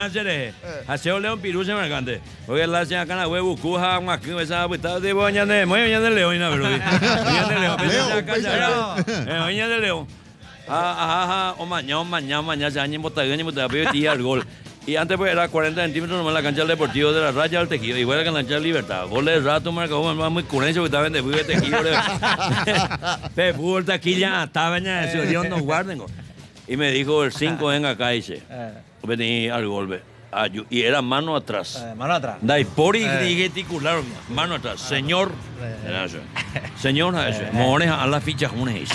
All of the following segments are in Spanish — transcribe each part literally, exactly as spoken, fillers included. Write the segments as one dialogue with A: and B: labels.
A: Hacer hacer león piruche marcante. Porque la señora cana huevo cuja más que esa puta de boña de moña de león na pero. Boña de león, eh boña de león. Ah ah o mañana mañana mañana ya ni bota ni bota pero tía el gol. Y antes pues era cuarenta centímetros nomás la cancha del Deportivo de la Raya del Tejido, igual que la cancha de Libertad. Gol de rato marcó muy curencio que estaba en de Tejido. Pe fútbol taquilla estaba en eso, Dios nos guarden. Y me dijo el cinco venga acá dice. Vení al golpe. Y era mano atrás.
B: Eh, mano atrás.
A: Dai por y
B: Eh.
A: gesticular, mano atrás. Señor. Era eso. Señor, a eso. Mores a la ficha, una es.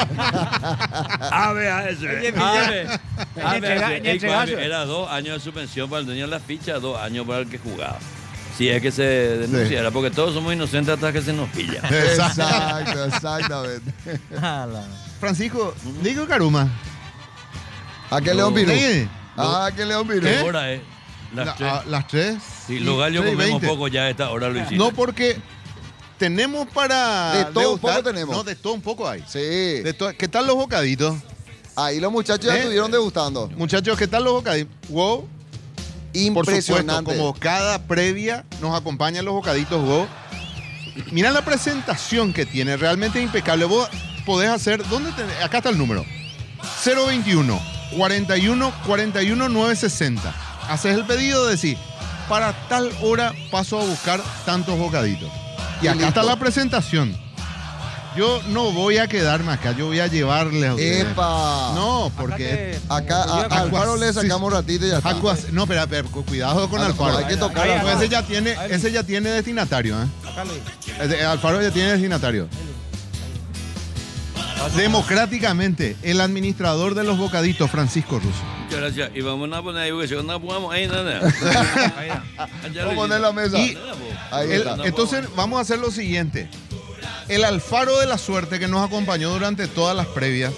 A: Ave a eso. Ave. Ave a eso. Era dos años de suspensión para el dueño de la ficha, dos años para el que jugaba. Si es que se denunciara, porque todos somos inocentes hasta que se nos pilla.
C: Exacto, exactamente.
D: Francisco, digo Caruma.
C: ¿A qué León Pirú?
D: Sí.
C: ¿A qué León Pirú?
D: ¿Qué?
A: Ahora es.
D: La-
A: Las tres.
D: a- las tres.
A: Sí, los gallos
D: tres y
A: comemos
D: veinte.
A: poco ya a esta hora, Luisito.
D: No, porque tenemos para.
C: De todo un
D: degustar-
C: poco tenemos.
D: No, de todo un poco hay.
C: Sí.
D: De to- ¿Qué tal los bocaditos?
C: Ahí los muchachos ya
D: ¿Eh?
C: estuvieron degustando.
D: Muchachos, ¿qué tal los bocaditos? Wow. Por supuesto,
C: Impresionante.
D: como cada previa nos acompañan los bocaditos Wow. Mira la presentación que tiene, realmente impecable. Vos podés hacer, ¿dónde te- acá está el número. cero veintiuno, cuarenta y uno, cuarenta y uno, novecientos sesenta. Haces el pedido, decís, para tal hora paso a buscar tantos bocaditos. Y
C: Y
D: acá
C: listo.
D: está la presentación. Yo no voy a quedarme acá, yo voy a llevarles a ustedes.
C: ¡Epa!
D: No, porque...
C: Acá a, a Alfaro le sacamos ratito y ya está.
D: Acuas- no, pero, pero cu- cuidado con
C: Ah, no,
D: Alfaro.
C: hay que tocar
D: Pues
C: Alfaro.
D: ese ya tiene, ese ya tiene destinatario, ¿eh?
B: Acá Luis.
D: Ese- Alfaro ya tiene destinatario. Democráticamente, el administrador de los bocaditos, Francisco Russo.
A: Muchas gracias. Y vamos a poner ahí, porque si no pongamos ahí, nada.
C: Vamos a poner la mesa.
D: Y
C: Ahí
D: el-
C: está.
D: entonces, vamos a hacer lo siguiente. El Alfaro de la Suerte que nos acompañó durante todas las previas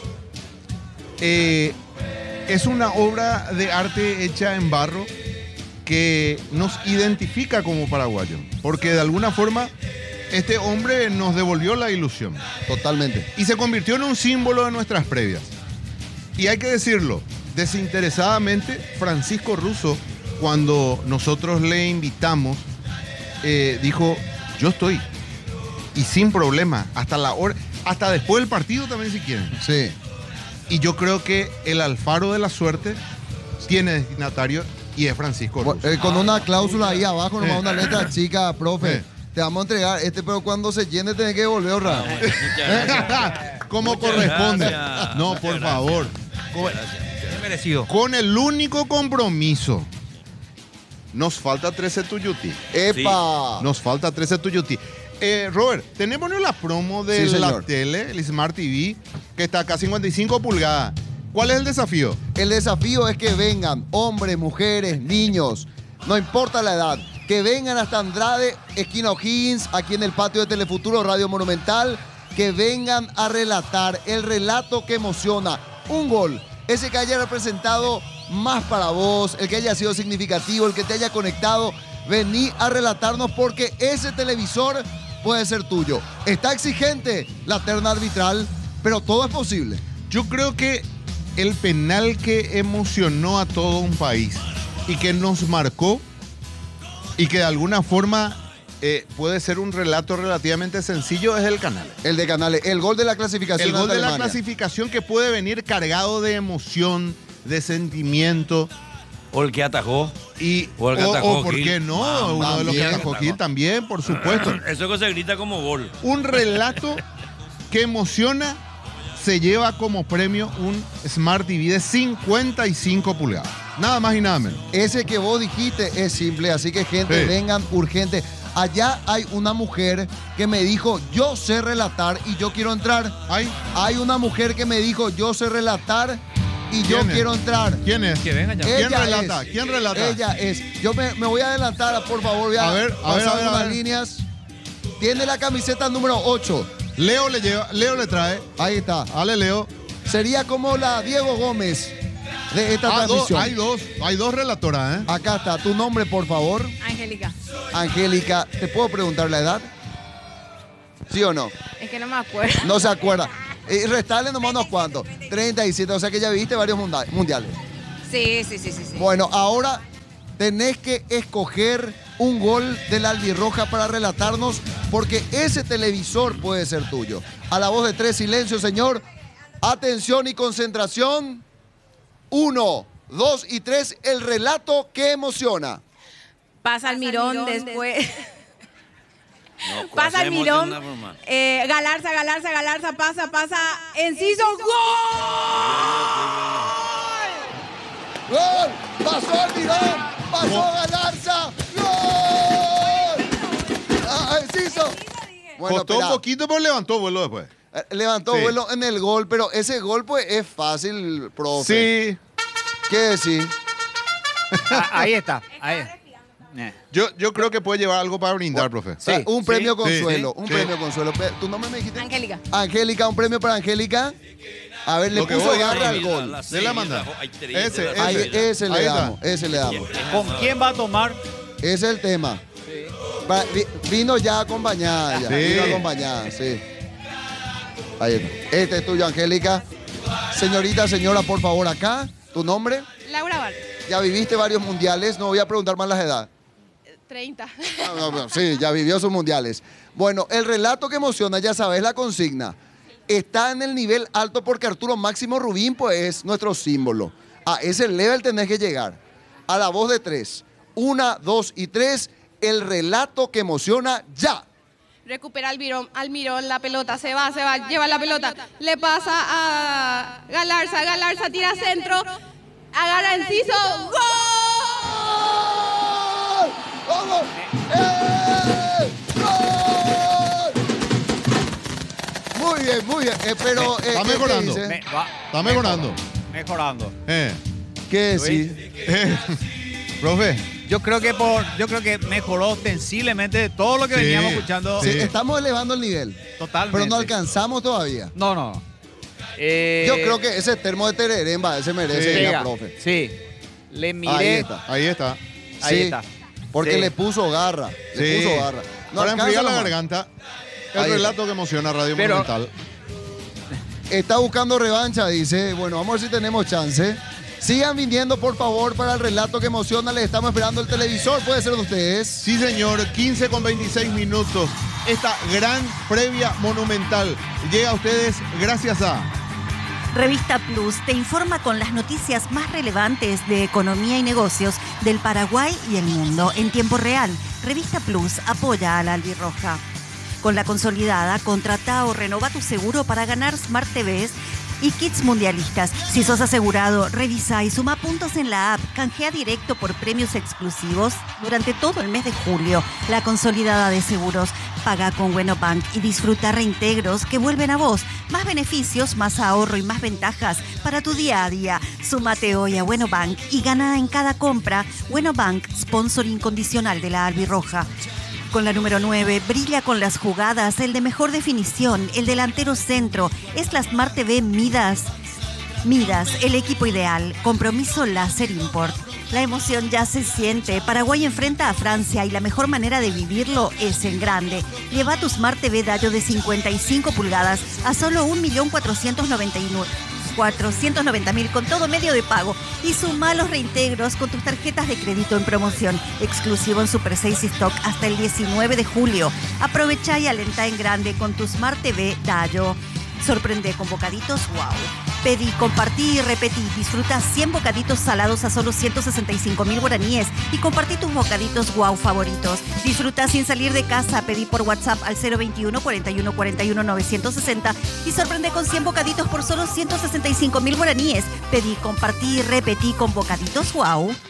D: eh, es una obra de arte hecha en barro que nos identifica como paraguayos. Porque de alguna forma este hombre nos devolvió la ilusión.
C: Totalmente.
D: Y se convirtió en un símbolo de nuestras previas. Y hay que decirlo, desinteresadamente, Francisco Russo, cuando nosotros le invitamos, eh, dijo, yo estoy. Y sin problema, hasta la hora, hasta después del partido también si quieren.
C: Sí.
D: Y yo creo que el Alfaro de la Suerte tiene destinatario y es Francisco
C: Bueno,
D: Russo.
C: eh, con una cláusula ahí abajo, nomás
D: Eh.
C: una letra chica, profe.
D: Eh.
C: Te vamos a entregar este, pero cuando se llene tenés que devolver otra.
D: Como
A: Muchas
D: corresponde.
A: gracias.
D: No,
A: Muchas
D: por
A: gracias.
D: favor. Con-
B: Bien merecido.
D: Con el único compromiso. Nos falta trece Tuyuti.
C: ¡Epa!
D: Nos falta trece Tuyuti. Eh, Robert, tenemos la promo de
C: Sí,
D: la
C: señor.
D: tele, el Smart T V, que está acá a cincuenta y cinco pulgadas. ¿Cuál es el desafío?
C: El desafío es que vengan hombres, mujeres, niños, no importa la edad, que vengan hasta Andrade, esquina O'Higgins, aquí en el patio de Telefuturo Radio Monumental, que vengan a relatar el relato que emociona. Un gol, ese que haya representado más para vos, el que haya sido significativo, el que te haya conectado. Vení a relatarnos porque ese televisor puede ser tuyo. Está exigente la terna arbitral, pero todo es posible.
D: Yo creo que el penal que emocionó a todo un país y que nos marcó y que de alguna forma eh, puede ser un relato relativamente sencillo es el canal.
C: El de Canales, el gol de la clasificación.
D: El gol
C: ante
D: de la
C: Alemania.
D: clasificación que puede venir cargado de emoción, de sentimiento.
A: O el que atajó.
D: Y,
A: O el que
D: o,
A: atajó
D: o, ¿por
A: Gil.
D: qué no?
A: Ah,
D: Uno de los que
C: también.
D: atajó Gil también, por supuesto.
A: Eso que se grita como gol.
D: Un relato que emociona se lleva como premio un Smart T V de cincuenta y cinco pulgadas. Nada más y nada menos.
C: Ese que vos dijiste es simple, así que gente,
D: Sí.
C: vengan urgente. Allá hay una mujer que me dijo, yo sé relatar y yo quiero entrar.
D: Ay,
C: Hay una mujer que me dijo, yo sé relatar y yo
D: ¿Quién es?
C: quiero entrar.
D: ¿quién es?
B: Que venga ya.
D: ¿Quién
C: Ella
D: relata?
C: es.
D: ¿Quién relata?
C: Ella es. Yo me, me voy a adelantar, por favor, voy a,
D: A ver, a ver,
C: pasar
D: a ver, a
C: unas
D: ver.
C: líneas. Tiene la camiseta número ocho.
D: Leo le lleva, Leo le trae.
C: Ahí está.
D: Ale, Leo.
C: Sería como la Diego Gómez de esta
D: Ah, dos,
C: transmisión.
D: hay dos, hay dos relatoras, ¿eh?
C: Acá está, tu nombre, por favor.
E: Angélica.
C: Angélica, ¿te puedo preguntar la edad? ¿Sí o no?
E: Es que no me acuerdo.
C: No se acuerda. Y restarle nomás unos cuantos. treinta y siete, o sea que ya viste varios munda- mundiales.
E: Sí, sí, sí, sí, sí.
C: Bueno, ahora tenés que escoger un gol de la albirroja para relatarnos, porque ese televisor puede ser tuyo. A la voz de tres, silencio, señor. Atención y concentración. Uno, dos y tres, el relato que emociona.
B: Pasa Almirón después.
A: No,
B: Pasa Almirón.
A: Mirón.
B: Eh, Galarza, Galarza, Galarza, pasa, pasa. Enciso, ¡gol!
C: ¡Gol! ¡Pasó Almirón! ¡Pasó Galarza! ¡Gol! Ah, Enciso. Bueno,
D: Costó
C: espera.
D: un poquito, pero levantó vuelo después.
C: Eh, Levantó
D: Sí.
C: vuelo en el gol, pero ese gol pues es fácil, profe.
D: Sí.
C: ¿Qué decir?
E: Ah, ahí está. Ahí. Eh.
D: Yo, yo creo que puede llevar algo para brindar, profe.
E: Sí,
C: Ah, un premio
E: sí,
C: consuelo,
D: sí,
C: un
D: sí.
C: premio consuelo. Pe- ¿Tu nombre me dijiste?
B: Angélica.
C: Angélica, un premio para Angélica. A ver, le
D: Lo que
C: puso
D: vos digas,
C: garra al
A: David,
C: gol.
A: la
D: De la manda.
A: Ay, tres,
D: Ese,
A: de la-
C: Ahí,
D: ese.
C: ese
D: Ahí
C: le
D: está.
C: damos, ese le damos.
E: ¿Con quién va a tomar?
C: Ese es el tema. Va- vi- vino ya acompañada, ya.
D: Sí.
C: Vino acompañada, sí. Ahí está. Este es tuyo, Angélica. Señorita, señora, por favor, acá. ¿Tu nombre?
F: Laura Val,
C: Ya viviste varios mundiales, no voy a preguntar más las edades.
F: treinta.
C: No, no, no, sí, ya vivió sus mundiales. Bueno, el relato que emociona, ya sabes la consigna. Está en el nivel alto porque Arturo Máximo Rubín, pues, es nuestro símbolo. A ese level tenés que llegar. A la voz de tres. Una, dos y tres. El relato que emociona ya.
F: Recupera Almirón, Almirón la pelota, se va, se va, lleva la pelota. Le pasa a Galarza, Galarza tira centro, agarra Enciso, ¡gol!
C: ¡Vamos! ¡Eh! ¡Gol! Muy bien, muy bien. Eh, pero, eh,
D: Está
C: ¿qué
D: mejorando.
C: dice?
E: Me- va-
D: Está mejorando.
E: Mejorando.
D: Eh.
C: ¿Qué decir?
D: Eh. Profe.
E: Yo creo que por, yo creo que mejoró ostensiblemente todo lo que
D: Sí,
E: veníamos escuchando.
C: Sí,
D: Sí.
C: estamos elevando el nivel,
E: Totalmente.
C: pero no alcanzamos todavía.
E: No, no. Eh,
C: Yo creo que ese termo de Tereremba, ese merece
D: Sí.
C: ir a
E: llega.
C: profe.
E: Sí. Le
C: Ahí
E: miré.
C: está.
D: Ahí está.
E: Ahí
C: Sí,
E: está.
C: Porque
E: Sí.
C: le puso garra. Le
D: Sí.
C: puso garra. No
D: Para
C: alcanza
D: enfriar la
C: nomás.
D: garganta. El
C: Ahí
D: relato que emociona Radio
E: Pero-
D: Monumental.
C: Está buscando revancha, dice. Bueno, vamos a ver si tenemos chance. Sigan viniendo, por favor, para el relato que emociona. Les estamos esperando el televisor. Puede ser de ustedes.
D: Sí, señor, quince con veintiséis minutos. Esta gran previa monumental llega a ustedes gracias a...
G: Revista Plus te informa con las noticias más relevantes de economía y negocios del Paraguay y el mundo en tiempo real. Revista Plus apoya a la albirroja. Con la consolidada, contrata o renova tu seguro para ganar Smart T Vs y kits mundialistas. Si sos asegurado, revisa y suma puntos en la app. Canjea directo por premios exclusivos durante todo el mes de julio. La consolidada de seguros. Paga con Bueno Bank y disfruta reintegros que vuelven a vos. Más beneficios, más ahorro y más ventajas para tu día a día. Súmate hoy a Bueno Bank y gana en cada compra. Bueno Bank, sponsor incondicional de la albirroja. Con la número nueve, brilla con las jugadas, el de mejor definición, el delantero centro. Es la Smart T V Midas. Midas, el equipo ideal. Compromiso Láser Import. La emoción ya se siente. Paraguay enfrenta a Francia y la mejor manera de vivirlo es en grande. Lleva tu Smart T V Dayo de cincuenta y cinco pulgadas a solo un millón cuatrocientos noventa mil con todo medio de pago y suma los reintegros con tus tarjetas de crédito en promoción, exclusivo en Super seis Stock hasta el diecinueve de julio. Aprovecha y alenta en grande con tu Smart T V Dayo. Sorprende con bocaditos wow. Pedí, compartí y repetí. Disfruta cien bocaditos salados a solo ciento sesenta y cinco mil guaraníes y compartí tus bocaditos wow favoritos. Disfruta sin salir de casa. Pedí por WhatsApp al cero veintiuno, cuarenta y uno, cuarenta y uno, novecientos sesenta y sorprende con cien bocaditos por solo ciento sesenta y cinco mil guaraníes. Pedí, compartí y repetí con bocaditos wow.